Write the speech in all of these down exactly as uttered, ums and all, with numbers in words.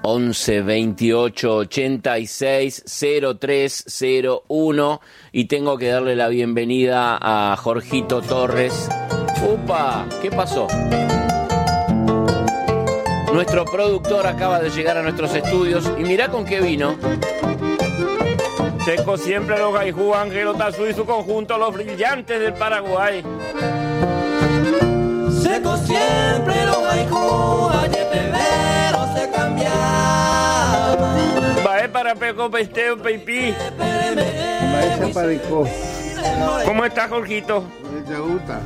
once veintiocho ochenta y seis cero tres cero uno y tengo que darle la bienvenida a Jorgito Torres. ¡Upa! ¿Qué pasó? Nuestro productor acaba de llegar a nuestros estudios y mirá con qué vino. Seco siempre los Gaijú, Ángelo Tazú y su conjunto, los brillantes del Paraguay. Seco siempre los Gaijú, ayer primero se cambiaba. Bae para peco pesteo peipí. Bae aparecó. ¿Cómo está, Jorgito? ¿Te gusta?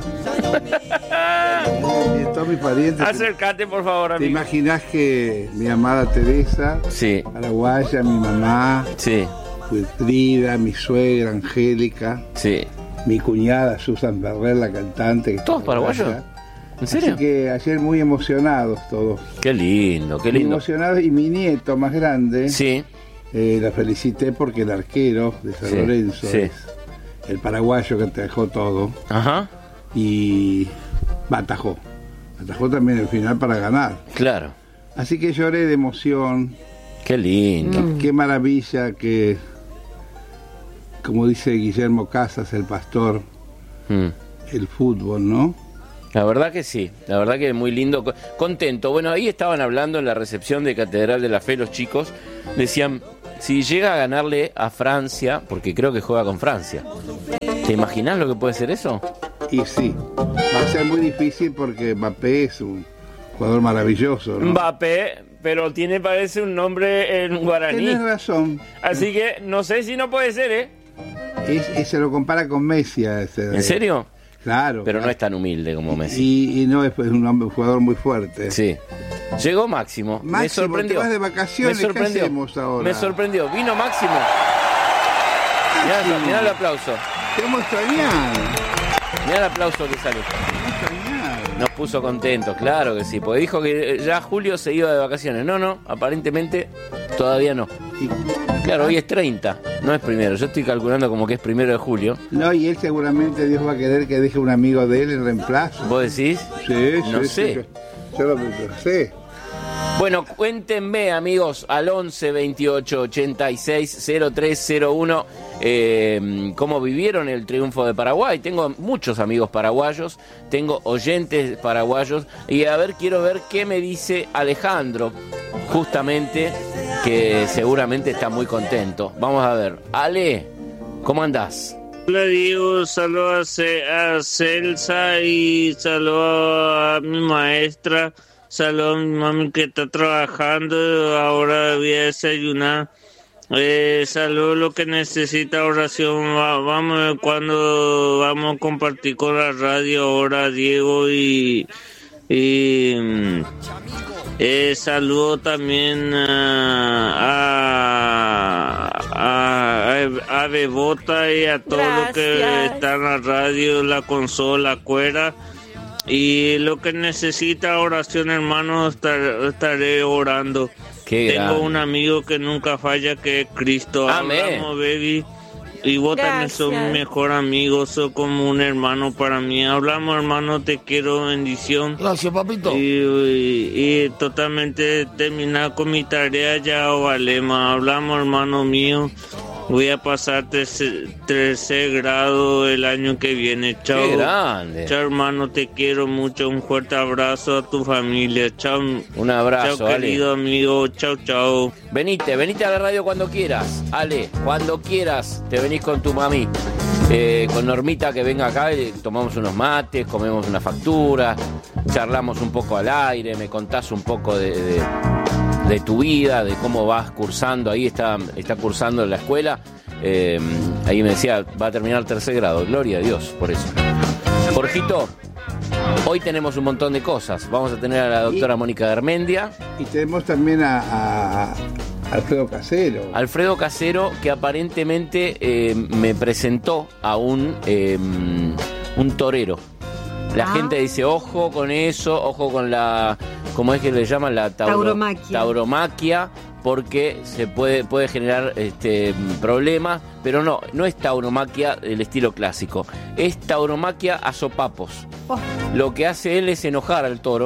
Y todos mis parientes. Acércate, por favor, amigo. ¿Te imaginas que mi amada Teresa, sí, paraguaya, mi mamá, sí, Frida, mi suegra Angélica, sí, mi cuñada Susan Ferrer, la cantante, que ¿todos paraguayos? ¿En serio? Así que ayer muy emocionados todos. Qué lindo, qué lindo. Muy emocionados, y mi nieto más grande, sí, eh, la felicité porque el arquero de San sí, Lorenzo sí, es el paraguayo que te dejó todo. Ajá. Y atajó. Atajó también el final para ganar. Claro. Así que lloré de emoción. Qué lindo. Mm. Qué maravilla que, como dice Guillermo Casas, el pastor, mm. el fútbol, ¿no? La verdad que sí, la verdad que muy lindo, contento. Bueno, ahí estaban hablando en la recepción de Catedral de la Fe los chicos, decían, si llega a ganarle a Francia, porque creo que juega con Francia, ¿te imaginas lo que puede ser eso? Y sí, va a ser muy difícil porque Mbappé es un jugador maravilloso, ¿no? Mbappé, pero tiene, parece, un nombre en guaraní. Tienes razón. Así que no sé si no puede ser, ¿eh? Es, es, se lo compara con Messi a ese. ¿En serio? Claro. Pero claro. No es tan humilde como Messi. Y, y no es un, hombre, un jugador muy fuerte. Sí. Llegó Máximo. Máximo, me sorprendió. te vas de vacaciones, me sorprendió. ¿Qué hacemos ahora? Me sorprendió. Vino Máximo. Mirá, sí. mirá el aplauso. Te hemos extrañado. Mirá el aplauso que sale. Nos puso contentos, claro que sí. Porque dijo que ya Julio se iba de vacaciones. No, no, aparentemente todavía no. Claro, hoy es treinta, no es primero. Yo estoy calculando como que es primero de julio. No, y él seguramente Dios va a querer que deje un amigo de él en reemplazo. ¿Vos decís? Sí, no sí, sé. Sí, yo lo sé. Bueno, cuéntenme, amigos, al once veintiocho ochenta y seis cero tres cero uno eh, cómo vivieron el triunfo de Paraguay. Tengo muchos amigos paraguayos, tengo oyentes paraguayos y a ver, quiero ver qué me dice Alejandro, justamente, que seguramente está muy contento. Vamos a ver. Ale, ¿cómo andás? Hola Diego, saludo a, Ce- a Celsa y saludo a mi maestra. Saludos a mi mami que está trabajando, ahora voy a desayunar. Eh, saludos lo que necesita oración. Va, vamos cuando vamos a compartir con la radio ahora, Diego, y, y eh, saludo también a, a, a, a Bebota y a todos los que están en la radio, la consola, cuera. Y lo que necesita oración, hermano, estar, estaré orando. Qué Tengo grande. un amigo que nunca falla, que es Cristo. Amén. Hablamos, baby. Y vos también sos mi mejor amigo, sos como un hermano para mí. Hablamos, hermano, te quiero, bendición. Gracias, papito. Y, y, y totalmente terminar con mi tarea ya, o Valema. Hablamos, hermano mío. Voy a pasar tercer, tercer grado el año que viene. Chao. Qué grande. Chao, hermano, te quiero mucho. Un fuerte abrazo a tu familia. Chao. Un abrazo, chao, querido Ale. amigo. Chao, chao. Venite, venite a la radio cuando quieras, Ale. Cuando quieras, te venís con tu mami. Eh, con Normita que venga acá, y tomamos unos mates, comemos una factura, charlamos un poco al aire, me contás un poco de... de... de tu vida, de cómo vas cursando, ahí está, está cursando en la escuela, eh, ahí me decía, va a terminar el tercer grado, gloria a Dios por eso. Jorgito, hoy tenemos un montón de cosas, vamos a tener a la doctora y, Mónica Garmendia. Y tenemos también a, a, a Alfredo Casero. Alfredo Casero, que aparentemente eh, me presentó a un, eh, un torero. La ah. gente dice, ojo con eso, ojo con la... ¿Cómo es que le llaman? La tauro, tauromaquia. Tauromaquia, porque se puede, puede generar este, problemas, pero no, no es tauromaquia del estilo clásico, es tauromaquia a sopapos. Oh. Lo que hace él es enojar al toro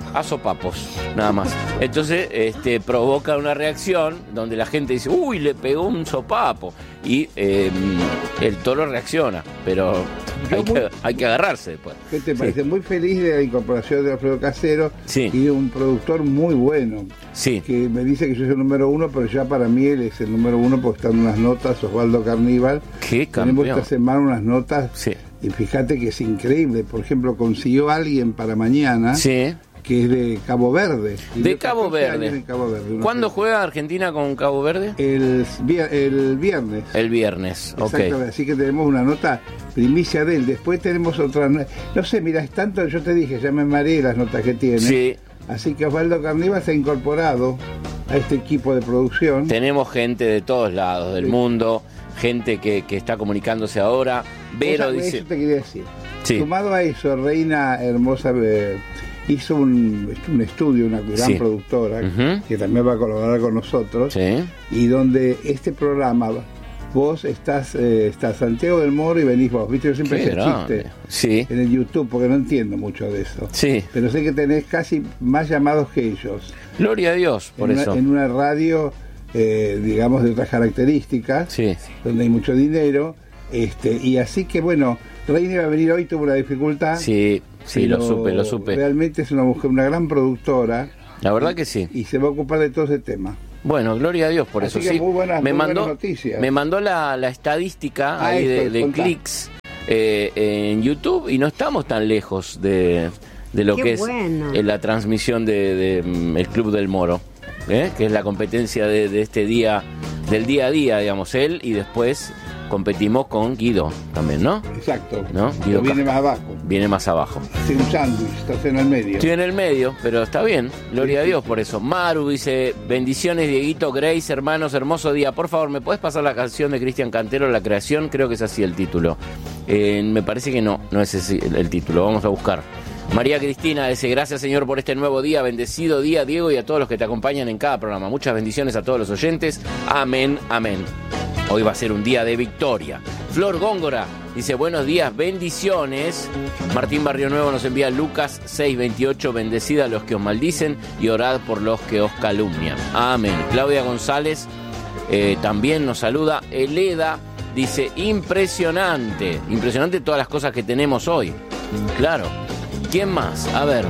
a sopapos, nada más. Entonces este, provoca una reacción donde la gente dice, uy, le pegó un sopapo. Y eh, el toro reacciona, pero hay que, hay que agarrarse después. ¿Qué te Sí. parece? Muy feliz de la incorporación de Alfredo Casero Sí. y de un productor muy bueno. Sí. Que me dice que yo soy el número uno, pero ya para mí él es el número uno porque están unas notas, Osvaldo Carníbal. Qué Tenemos campeón. esta semana unas notas Sí. y fíjate que es increíble. Por ejemplo, consiguió a alguien para mañana Sí. que es de Cabo Verde. De Cabo catorce Verde. años en Cabo Verde. Una ¿Cuándo fe- juega Argentina con Cabo Verde? El, vier- el viernes. El viernes, ok. Exactamente, así que tenemos una nota primicia de él. Después tenemos otra. No no sé, mira, es tanto, yo te dije, ya me mareé las notas que tiene. Sí. Así que Osvaldo Carníbal se ha incorporado a este equipo de producción. Tenemos gente de todos lados del Sí. mundo, gente que, que está comunicándose ahora. Vero Vos, dice... Eso te quería decir. Sí. Sumado a eso, Reina Hermosa eh, hizo un, un estudio, una gran Sí. productora, Ujú. que también va a colaborar con nosotros, Sí. y donde este programa, vos estás, eh, estás Santiago del Moro y venís vos, viste, yo siempre Qué ese grande. chiste Sí. en el YouTube, porque no entiendo mucho de eso. Sí. Pero sé que tenés casi más llamados que ellos. Gloria a Dios por en, eso. Una, en una radio, eh, digamos, de otras características, Sí. donde hay mucho dinero, este, y así que bueno, Reina iba a venir hoy, tuvo una dificultad. Sí, sí, lo pero supe, lo supe. Realmente es una mujer, una gran productora, La verdad que sí. y se va a ocupar de todo ese tema. Bueno, gloria a Dios por Así eso, que sí. muy buenas- me muy mandó, buenas noticias. me mandó la, la estadística Ah, ahí de, esto, de contá. clics eh, en YouTube y no estamos tan lejos de, de lo Qué que bueno. es eh, la transmisión de, de, mm, el Club del Moro, ¿eh? Que es la competencia de, de este día, del día a día, digamos, él, y después competimos con Guido también, ¿no? Exacto. ¿No? Pero Guido viene Casca. más abajo. Viene más abajo. Hace un sándwich, estás en el medio. Estoy en el medio, pero está bien. Gloria a Dios por eso. Maru dice, bendiciones Dieguito, Grace, hermanos, hermoso día. Por favor, ¿me puedes pasar la canción de Cristian Cantero, La Creación? Creo que es así el título. Eh, me parece que no, no es ese el, el título. Vamos a buscar. María Cristina dice, gracias Señor por este nuevo día, bendecido día, Diego, y a todos los que te acompañan en cada programa. Muchas bendiciones a todos los oyentes. Amén, amén. Hoy va a ser un día de victoria. Flor Góngora dice, buenos días, bendiciones. Martín Barrio Nuevo nos envía Lucas seis veintiocho, bendecida a los que os maldicen y orad por los que os calumnian. Amén. Claudia González eh, también nos saluda. Eleda dice, impresionante, impresionante todas las cosas que tenemos hoy. Claro. ¿Quién más? A ver.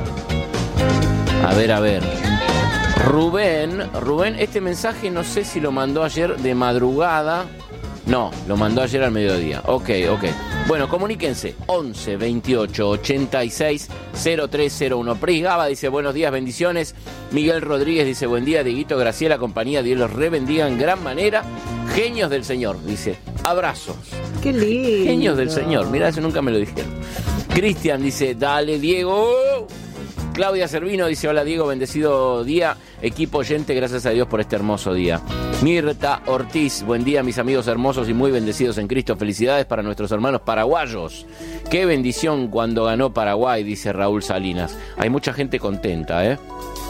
A ver, a ver. Rubén, Rubén, este mensaje no sé si lo mandó ayer de madrugada. No, lo mandó ayer al mediodía. Ok, ok. Bueno, comuníquense. once veintiocho ochenta y seis cero tres cero uno. Pris Gaba dice, buenos días, bendiciones. Miguel Rodríguez dice, buen día, Dieguito, Graciela, compañía, Dios los rebendiga en gran manera. Genios del Señor, dice, abrazos. Qué lindo. Genios del Señor, mirá, eso nunca me lo dijeron. Cristian dice, dale Diego. Claudia Servino dice, hola Diego, bendecido día, equipo oyente, gracias a Dios por este hermoso día. Mirta Ortiz, buen día mis amigos hermosos y muy bendecidos en Cristo, felicidades para nuestros hermanos paraguayos. Qué bendición cuando ganó Paraguay, dice Raúl Salinas. Hay mucha gente contenta, ¿eh?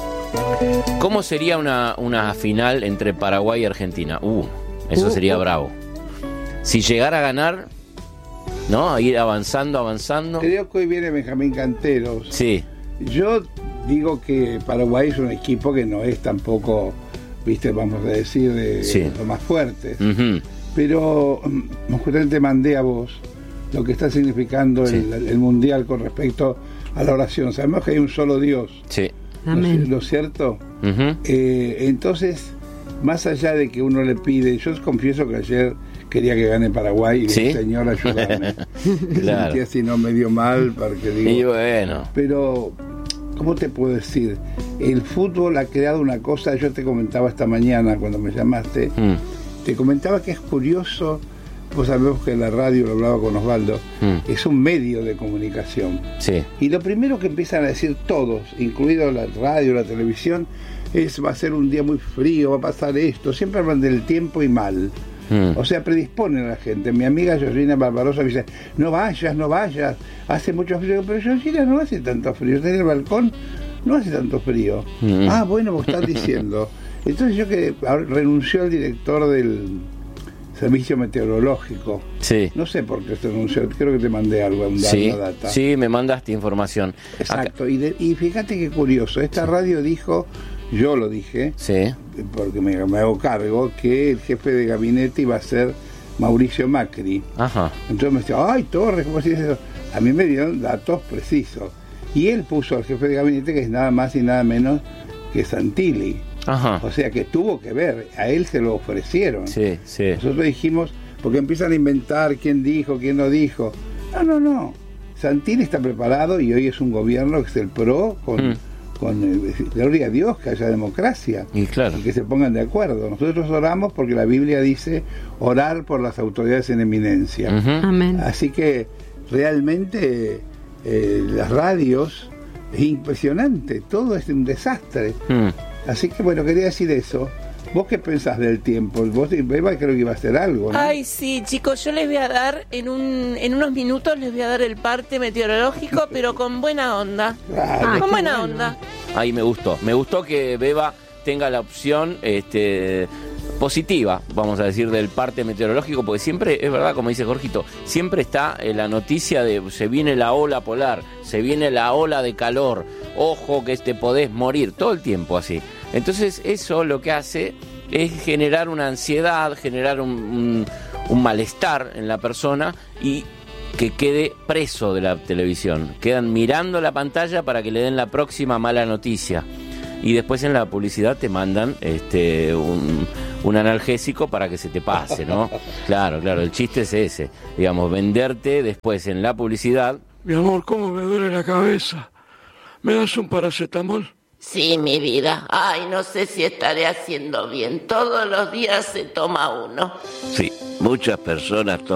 ¿Cómo sería una, una final entre Paraguay y Argentina? Uh, eso sería bravo. Si llegara a ganar, ¿no? A ir avanzando, avanzando. Creo que hoy viene Benjamín Canteros. Sí. Yo digo que Paraguay es un equipo que no es tampoco, viste, vamos a decir, de Sí. lo más fuerte. Uh-huh. Pero mm, justamente mandé a vos lo que está significando Sí. el, el mundial con respecto a la oración. Sabemos que hay un solo Dios. Sí. ¿No Amén. es lo cierto? Uh-huh. Eh, entonces, más allá de que uno le pide, yo os confieso que ayer quería que gane Paraguay y ¿Sí? dije, Señor, ayúdame. Claro. Sentí así, no me dio mal, porque digo, Y bueno. pero, ¿cómo te puedo decir? El fútbol ha creado una cosa, yo te comentaba esta mañana cuando me llamaste, Mm. te comentaba que es curioso, vos sabés que la radio, lo hablaba con Osvaldo, Mm. es un medio de comunicación. Sí. Y lo primero que empiezan a decir todos, incluido la radio, la televisión, es va a ser un día muy frío, va a pasar esto, siempre hablan del tiempo y mal. Mm. O sea, predisponen a la gente. Mi amiga Georgina Barbarosa me dice, no vayas, no vayas, hace mucho frío. Pero Georgina, no hace tanto frío. Está en el balcón, no hace tanto frío. Mm. Ah, bueno, vos estás diciendo. Entonces yo que ahora renunció al director del servicio meteorológico. Sí. No sé por qué se anunció, creo que te mandé algo, un Sí, data. sí, me mandaste información. Exacto, y, de, y fíjate qué curioso, esta sí. radio dijo, yo lo dije, sí. porque me, me hago cargo, que el jefe de gabinete iba a ser Mauricio Macri. Ajá. Entonces me decía, ay, Torres, ¿cómo se dice eso? A mí me dieron datos precisos. Y él puso al jefe de gabinete, que es nada más y nada menos que Santilli. Ajá. O sea que tuvo que ver, a él se lo ofrecieron. Sí, sí. Nosotros dijimos, porque empiezan a inventar quién dijo, quién no dijo. No, no, no. Santilli está preparado y hoy es un gobierno que es el PRO, con, mm. con eh, gloria a Dios que haya democracia. Y claro. Y que se pongan de acuerdo. Nosotros oramos porque la Biblia dice orar por las autoridades en eminencia. Uh-huh. Amén. Así que realmente eh, las radios es impresionante, todo es un desastre. Mm. Así que bueno, quería decir eso. ¿Vos qué pensás del tiempo? Vos, Eva, creo que iba a hacer algo, ¿no? Ay, sí, chicos, yo les voy a dar, en un en unos minutos les voy a dar el parte meteorológico, pero con buena onda. Claro. Con buena bueno. onda. Ahí me gustó. Me gustó que Beba tenga la opción este, positiva, vamos a decir, del parte meteorológico, porque siempre, es verdad, como dice Jorgito, siempre está en la noticia de se viene la ola polar, se viene la ola de calor, ojo que te podés morir, todo el tiempo así. Entonces eso lo que hace es generar una ansiedad, generar un, un, un malestar en la persona y que quede preso de la televisión. Quedan mirando la pantalla para que le den la próxima mala noticia. Y después en la publicidad te mandan este un, un analgésico para que se te pase, ¿no? Claro, claro, el chiste es ese. Digamos, venderte después en la publicidad. Mi amor, ¿cómo me duele la cabeza? ¿Me das un paracetamol? Sí, mi vida. Ay, no sé si estaré haciendo bien. Todos los días se toma uno. Sí, muchas personas toman